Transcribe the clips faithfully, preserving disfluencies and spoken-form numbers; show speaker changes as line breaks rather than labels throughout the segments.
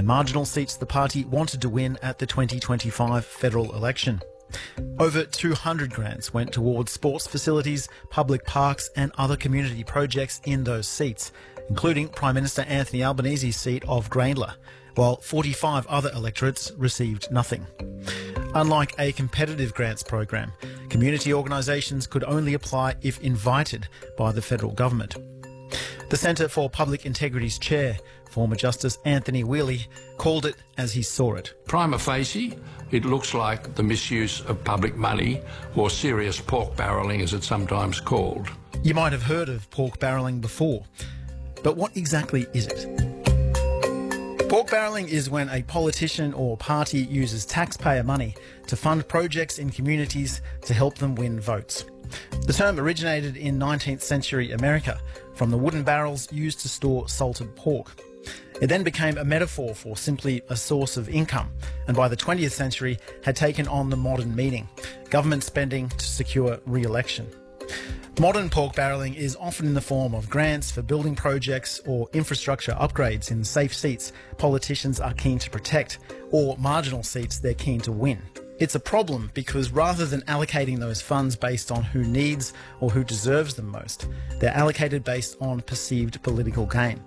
and marginal seats the party wanted to win at the twenty twenty-five federal election. Over two hundred grants went towards sports facilities, public parks and other community projects in those seats, including Prime Minister Anthony Albanese's seat of Grayndler, while forty-five other electorates received nothing. Unlike a competitive grants program, community organisations could only apply if invited by the federal government. The Centre for Public Integrity's chair, former Justice Anthony Whealy, called it as he saw it.
Prima facie, it looks like the misuse of public money, or serious pork barrelling as it's sometimes called.
You might have heard of pork barrelling before, but what exactly is it? Pork barrelling is when a politician or party uses taxpayer money to fund projects in communities to help them win votes. The term originated in nineteenth century America from the wooden barrels used to store salted pork. It then became a metaphor for simply a source of income, and by the twentieth century had taken on the modern meaning: government spending to secure re-election. Modern pork barrelling is often in the form of grants for building projects or infrastructure upgrades in safe seats politicians are keen to protect, or marginal seats they're keen to win. It's a problem because rather than allocating those funds based on who needs or who deserves them most, they're allocated based on perceived political gain.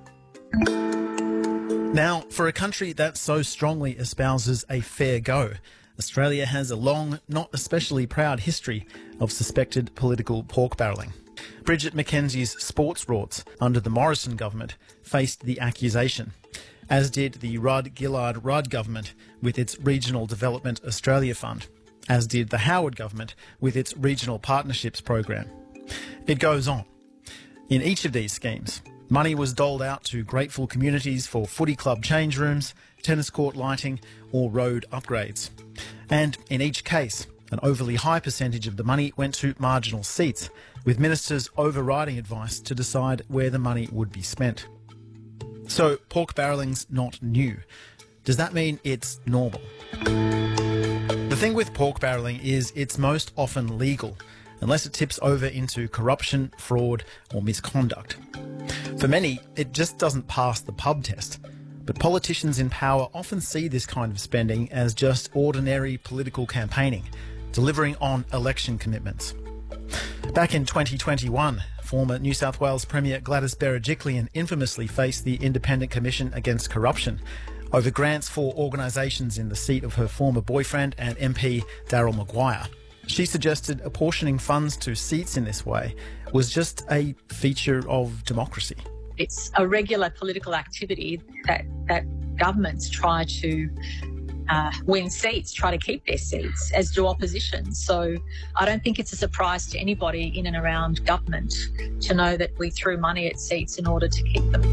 Now, for a country that so strongly espouses a fair go, Australia has a long, not especially proud history of suspected political pork barrelling. Bridget McKenzie's sports rorts under the Morrison government faced the accusation, as did the Rudd-Gillard-Rudd government with its Regional Development Australia Fund, as did the Howard government with its Regional Partnerships program. It goes on. In each of these schemes, money was doled out to grateful communities for footy club change rooms, tennis court lighting or road upgrades. And in each case, an overly high percentage of the money went to marginal seats, with ministers overriding advice to decide where the money would be spent. So pork barrelling's not new. Does that mean it's normal? The thing with pork barrelling is it's most often legal, unless it tips over into corruption, fraud or misconduct. For many, it just doesn't pass the pub test. But politicians in power often see this kind of spending as just ordinary political campaigning, delivering on election commitments. Back in twenty twenty-one, former New South Wales Premier Gladys Berejiklian infamously faced the Independent Commission Against Corruption over grants for organisations in the seat of her former boyfriend and M P Daryl Maguire. She suggested apportioning funds to seats in this way was just a feature of democracy.
It's a regular political activity that, that governments try to uh, win seats, try to keep their seats, as do opposition. So I don't think it's a surprise to anybody in and around government to know that we threw money at seats in order to keep them.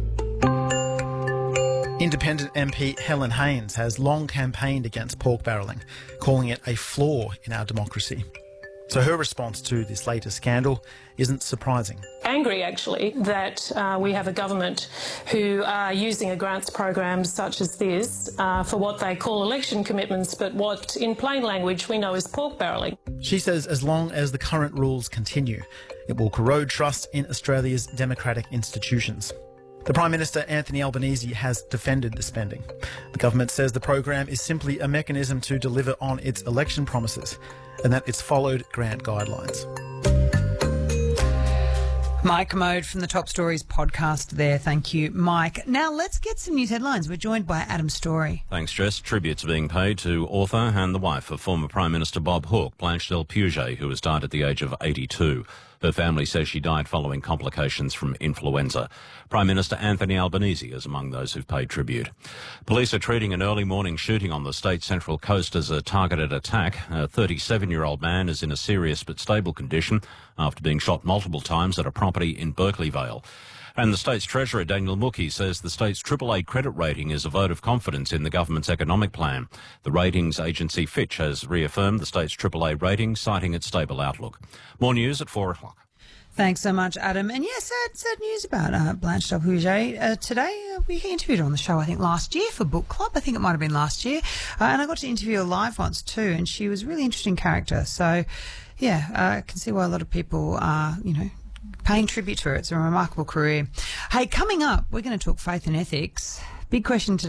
Independent M P Helen Haines has long campaigned against pork barrelling, calling it a flaw in our democracy. So her response to this latest scandal isn't surprising.
Angry, actually, that uh, we have a government who are using a grants program such as this uh, for what they call election commitments, but what, in plain language, we know is pork barrelling.
She says as long as the current rules continue, it will corrode trust in Australia's democratic institutions. The Prime Minister, Anthony Albanese, has defended the spending. The government says the program is simply a mechanism to deliver on its election promises and that it's followed grant guidelines.
Mike Commode from the Top Stories podcast there. Thank you, Mike. Now let's get some news headlines. We're joined by Adam Story.
Thanks, Jess. Tributes are being paid to author and the wife of former Prime Minister Bob Hawke, Blanche Del Puget, who has died at the age of eighty-two. Her family says she died following complications from influenza. Prime Minister Anthony Albanese is among those who've paid tribute. Police are treating an early morning shooting on the state's Central Coast as a targeted attack. A thirty-seven-year-old man is in a serious but stable condition after being shot multiple times at a property in Berkeley Vale. And the state's Treasurer, Daniel Mookhey, says the state's triple A credit rating is a vote of confidence in the government's economic plan. The ratings agency Fitch has reaffirmed the state's triple A rating, citing its stable outlook. More news at four o'clock.
Thanks so much, Adam. And yes, sad, sad news about uh, Blanche Del Puget. Uh, today, uh, we interviewed her on the show, I think, last year for Book Club. I think it might have been last year. Uh, and I got to interview her live once too, and she was a really interesting character. So, yeah, uh, I can see why a lot of people are, you know, paying tribute to her. It's a remarkable career. Hey, coming up, we're going to talk faith and ethics. Big question today.